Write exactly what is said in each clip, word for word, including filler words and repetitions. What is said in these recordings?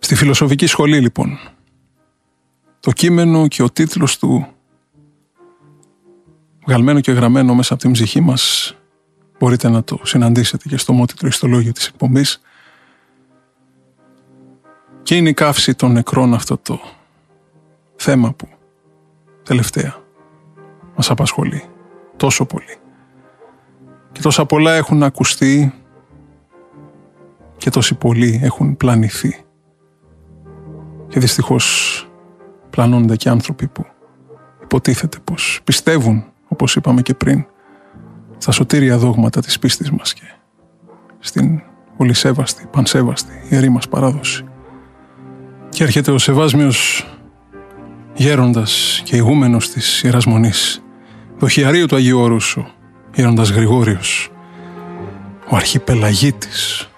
Στη φιλοσοφική σχολή λοιπόν, το κείμενο και ο τίτλος του, βγαλμένο και γραμμένο μέσα από την ψυχή μας, μπορείτε να το συναντήσετε και στο μότιτλο ιστολόγιο της εκπομπής, και είναι η καύση των νεκρών, αυτό το θέμα που τελευταία μας απασχολεί τόσο πολύ. Και τόσα πολλά έχουν ακουστεί και τόσοι πολλοί έχουν πλανηθεί. Και δυστυχώς πλανώνται και άνθρωποι που υποτίθεται πως πιστεύουν, όπως είπαμε και πριν, στα σωτήρια δόγματα της πίστης μας και στην πολυσέβαστη, πανσέβαστη ιερή μας παράδοση. Και έρχεται ο σεβάσμιος γέροντας και ηγούμενος της Ιεράς Μονής, δοχιαρίου του Αγίου Όρους, ο γέροντας Γρηγόριος, ο αρχιπελαγίτης.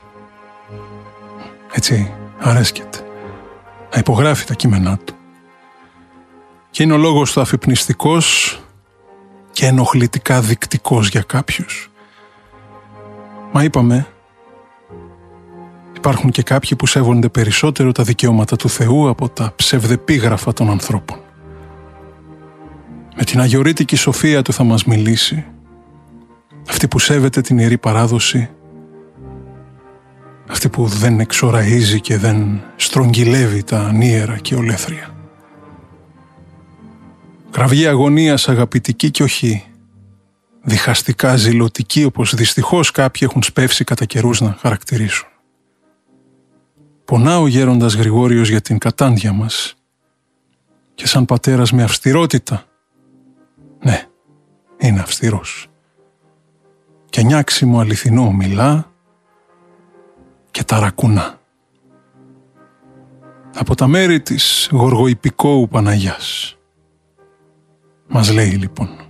Έτσι αρέσκεται να υπογράφει τα κείμενά του. Και είναι ο λόγος του αφυπνιστικός και ενοχλητικά δεικτικός για κάποιους. Μα είπαμε, υπάρχουν και κάποιοι που σέβονται περισσότερο τα δικαιώματα του Θεού από τα ψευδεπίγραφα των ανθρώπων. Με την αγιορείτικη σοφία του θα μας μιλήσει, αυτή που σέβεται την Ιερή Παράδοση, αυτή που δεν εξοραίζει και δεν στρογγυλεύει τα ανίερα και ολέθρια. Κραυγή αγωνίας αγαπητική και όχι διχαστικά ζηλωτική, όπως δυστυχώς κάποιοι έχουν σπεύσει κατά καιρούς να χαρακτηρίσουν. Πονά ο γέροντας Γρηγόριος για την κατάντια μας και σαν πατέρας με αυστηρότητα, ναι, είναι αυστηρός, και νιάξιμο αληθινό μιλά και ταρακουνά. Από τα μέρη της γοργοϊππικόου Παναγιάς μας λέει λοιπόν: